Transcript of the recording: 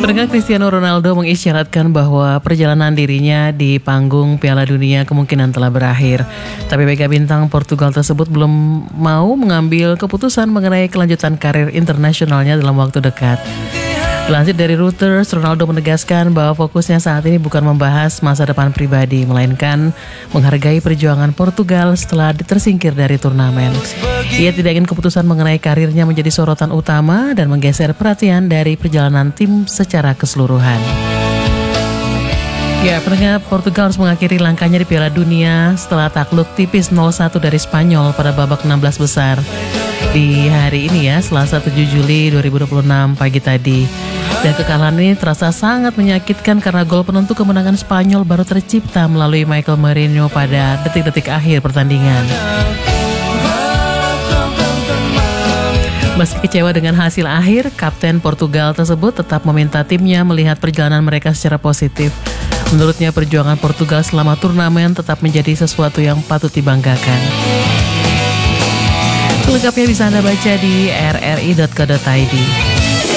Pendengar, Cristiano Ronaldo mengisyaratkan bahwa perjalanan dirinya di panggung Piala Dunia kemungkinan telah berakhir. Tapi mega bintang Portugal tersebut belum mau mengambil keputusan mengenai kelanjutan karir internasionalnya dalam waktu dekat. Dilansir dari Reuters, Ronaldo menegaskan bahwa fokusnya saat ini bukan membahas masa depan pribadi, melainkan menghargai perjuangan Portugal setelah tersingkir dari turnamen. Ia tidak ingin keputusan mengenai karirnya menjadi sorotan utama dan menggeser perhatian dari perjalanan tim secara keseluruhan. Ya, pendengar, Portugal harus mengakhiri langkahnya di Piala Dunia setelah takluk tipis 0-1 dari Spanyol pada babak 16 besar. Di hari ini ya, Selasa 7 Juli 2026 pagi tadi. Dan kekalahan ini terasa sangat menyakitkan karena gol penentu kemenangan Spanyol baru tercipta melalui Michael Merino pada detik-detik akhir pertandingan. Meski kecewa dengan hasil akhir, Kapten Portugal tersebut tetap meminta timnya melihat perjalanan mereka secara positif. Menurutnya, perjuangan Portugal selama turnamen tetap menjadi sesuatu yang patut dibanggakan. Selengkapnya bisa Anda baca di rri.co.id.